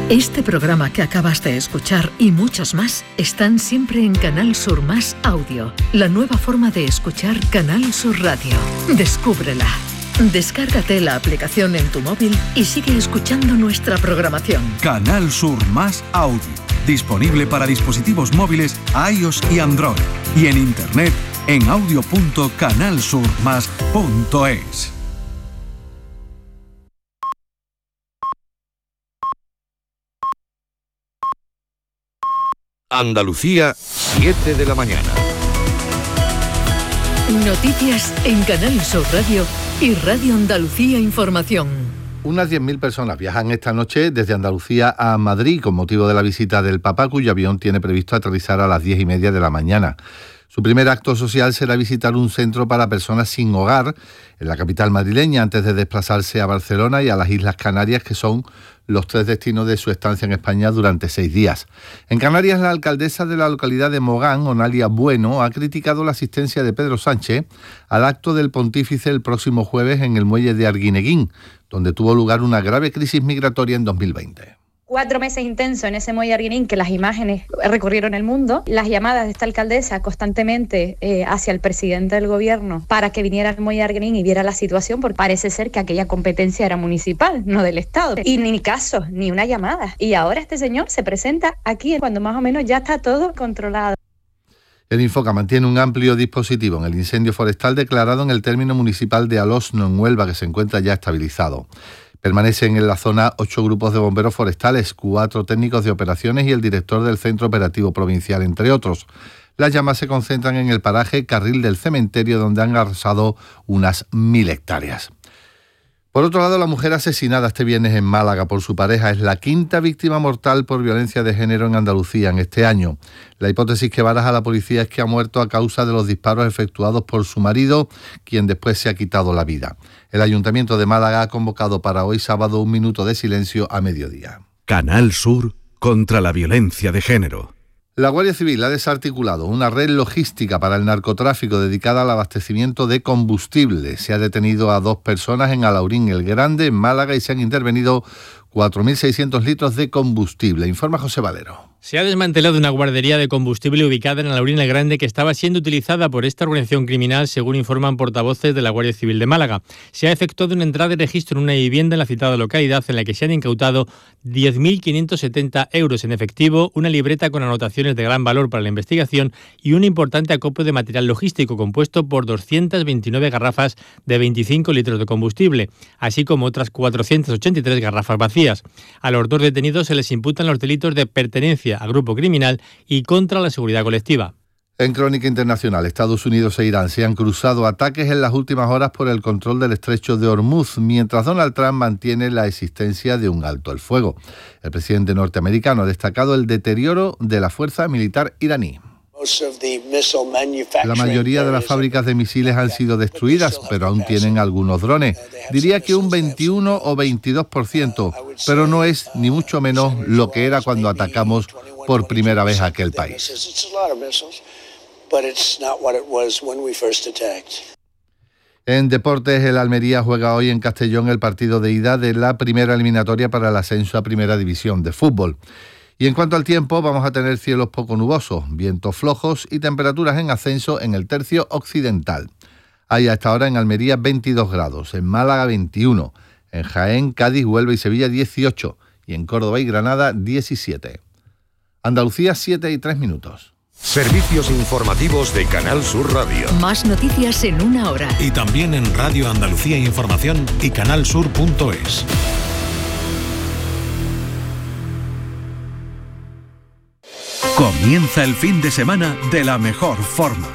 Este programa que acabas de escuchar y muchos más están siempre en Canal Sur Más Audio, la nueva forma de escuchar Canal Sur Radio. Descúbrela. Descárgate la aplicación en tu móvil y sigue escuchando nuestra programación. Canal Sur Más Audio, disponible para dispositivos móviles iOS y Android, y en internet en audio.canalsurmas.es. Andalucía, 7 de la mañana. Noticias en Canal Sur Radio y Radio Andalucía Información. Unas 10.000 personas viajan esta noche desde Andalucía a Madrid con motivo de la visita del Papa, cuyo avión tiene previsto aterrizar a las 10:30 de la mañana. Su primer acto social será visitar un centro para personas sin hogar en la capital madrileña antes de desplazarse a Barcelona y a las Islas Canarias, que son los 3 destinos de su estancia en España durante 6 días. En Canarias, la alcaldesa de la localidad de Mogán, Onalia Bueno, ha criticado la asistencia de Pedro Sánchez al acto del pontífice el próximo jueves en el muelle de Arguineguín, donde tuvo lugar una grave crisis migratoria en 2020. 4 meses intensos en ese muelle Arguineguín, que las imágenes recorrieron el mundo, las llamadas de esta alcaldesa constantemente hacia el presidente del gobierno para que viniera al muelle Arguineguín y viera la situación, porque parece ser que aquella competencia era municipal, no del Estado. Y ni caso, ni una llamada. Y ahora este señor se presenta aquí cuando más o menos ya está todo controlado. El Infoca mantiene un amplio dispositivo en el incendio forestal declarado en el término municipal de Alosno, en Huelva, que se encuentra ya estabilizado. Permanecen en la zona 8 grupos de bomberos forestales, 4 técnicos de operaciones y el director del Centro Operativo Provincial, entre otros. Las llamas se concentran en el paraje Carril del Cementerio, donde han arrasado unas 1.000 hectáreas. Por otro lado, la mujer asesinada este viernes en Málaga por su pareja es la 5ª víctima mortal por violencia de género en Andalucía en este año. La hipótesis que baraja la policía es que ha muerto a causa de los disparos efectuados por su marido, quien después se ha quitado la vida. El Ayuntamiento de Málaga ha convocado para hoy sábado un minuto de silencio a mediodía. Canal Sur contra la violencia de género. La Guardia Civil ha desarticulado una red logística para el narcotráfico dedicada al abastecimiento de combustible. Se ha detenido a 2 personas en Alaurín el Grande, en Málaga, y se han intervenido 4.600 litros de combustible. Informa José Valero. Se ha desmantelado una guardería de combustible ubicada en Alaurín el Grande que estaba siendo utilizada por esta organización criminal, según informan portavoces de la Guardia Civil de Málaga. Se ha efectuado una entrada de registro en una vivienda en la citada localidad en la que se han incautado 10.570 euros en efectivo, una libreta con anotaciones de gran valor para la investigación y un importante acopio de material logístico compuesto por 229 garrafas de 25 litros de combustible, así como otras 483 garrafas vacías. A los 2 detenidos se les imputan los delitos de pertenencia a grupo criminal y contra la seguridad colectiva. En crónica internacional, Estados Unidos e Irán se han cruzado ataques en las últimas horas por el control del estrecho de Hormuz, mientras Donald Trump mantiene la existencia de un alto el fuego. El presidente norteamericano ha destacado el deterioro de la fuerza militar iraní. La mayoría de las fábricas de misiles han sido destruidas, pero aún tienen algunos drones. Diría que un 21 o 22%, pero no es ni mucho menos lo que era cuando atacamos por primera vez a aquel país. En deportes, el Almería juega hoy en Castellón el partido de ida de la primera eliminatoria para el ascenso a Primera División de fútbol. Y en cuanto al tiempo, vamos a tener cielos poco nubosos, vientos flojos y temperaturas en ascenso en el tercio occidental. Hay a esta hora en Almería 22 grados, en Málaga 21, en Jaén, Cádiz, Huelva y Sevilla 18 y en Córdoba y Granada 17. Andalucía 7:03. Servicios informativos de Canal Sur Radio. Más noticias en una hora. Y también en Radio Andalucía Información y canalsur.es. Comienza el fin de semana de la mejor forma.